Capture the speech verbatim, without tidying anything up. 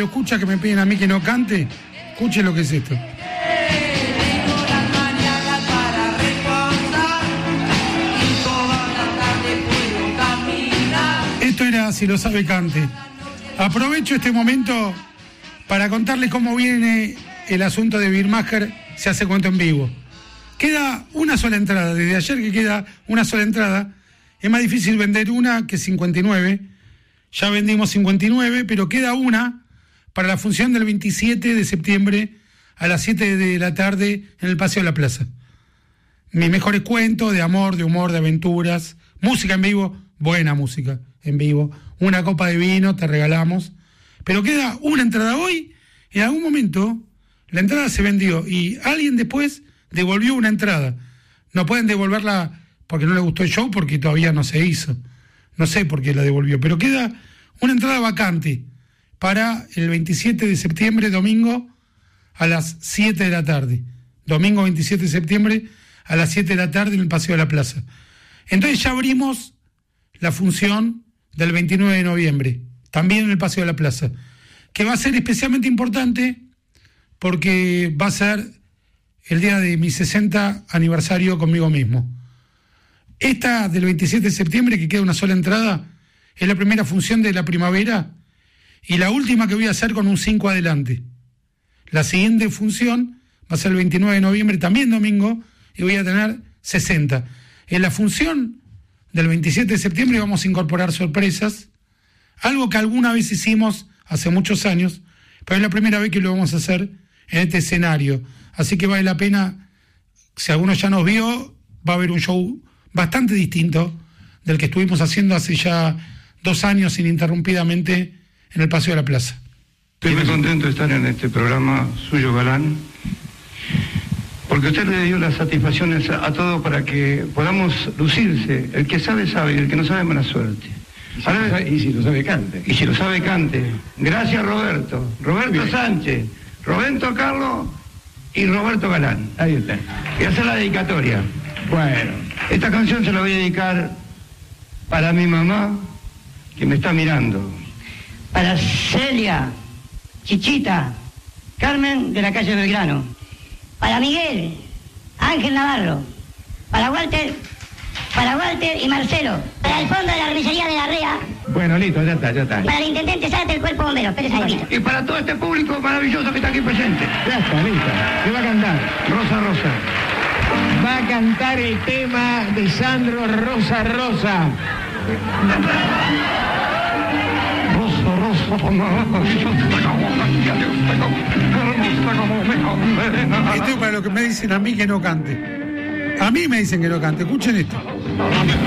radio escucha que me piden a mí que no cante, escuche lo que es esto. Esto era Si lo sabe, cante. Aprovecho este momento para contarles cómo viene el asunto de Beermacher Se hace cuento en vivo. Queda una sola entrada, desde ayer que queda una sola entrada. Es más difícil vender una que cincuenta y nueve. Ya vendimos cincuenta y nueve, pero queda una para la función del veintisiete de septiembre a las siete de la tarde en el Paseo de la Plaza. Mis mejores cuentos de amor, de humor, de aventuras, música en vivo, buena música en vivo, una copa de vino te regalamos, pero queda una entrada hoy y en algún momento la entrada se vendió y alguien después devolvió una entrada. No pueden devolverla porque no le gustó el show, porque todavía no se hizo. No sé por qué la devolvió, pero queda una entrada vacante para el veintisiete de septiembre, domingo, a las siete de la tarde. Domingo veintisiete de septiembre, a las siete de la tarde en el Paseo de la Plaza. Entonces ya abrimos la función del veintinueve de noviembre, también en el Paseo de la Plaza, que va a ser especialmente importante porque va a ser el día de mi sesenta aniversario conmigo mismo. Esta del veintisiete de septiembre, que queda una sola entrada, es la primera función de la primavera y la última que voy a hacer con un cinco adelante. La siguiente función va a ser el veintinueve de noviembre, también domingo, y voy a tener sesenta. En la función del veintisiete de septiembre vamos a incorporar sorpresas, algo que alguna vez hicimos hace muchos años, pero es la primera vez que lo vamos a hacer en este escenario. Así que vale la pena, si alguno ya nos vio, va a haber un show bastante distinto del que estuvimos haciendo hace ya dos años ininterrumpidamente en el Paseo de la Plaza. Estoy muy contento de estar en este programa suyo, Galán, porque usted le dio las satisfacciones a, a todos para que podamos lucirse. El que sabe, sabe, y el que no sabe, mala suerte. Y si, Ahora, sabe, y si lo sabe, cante. Y si lo sabe, cante. Gracias, Roberto. Roberto Bien. Sánchez, Roberto Carlos y Roberto Galán. Ahí está. Y hacer la dedicatoria. Bueno. Esta canción se la voy a dedicar para mi mamá, que me está mirando. Para Celia, Chichita, Carmen de la calle Belgrano. Para Miguel, Ángel Navarro. Para Walter, para Walter y Marcelo. Para el fondo de la comisaría de la Rea. Bueno, listo, ya está, ya está. Para el intendente Zárate del Cuerpo Bombero. Espérese ahí, Y para todo este público maravilloso que está aquí presente. Ya está, listo. ¿Qué va a cantar? Rosa Rosa. Va a cantar el tema de Sandro Rosa Rosa. Rosa Rosa, Esto es para lo que me dicen a mí que no cante. A mí me dicen que no cante. Escuchen esto.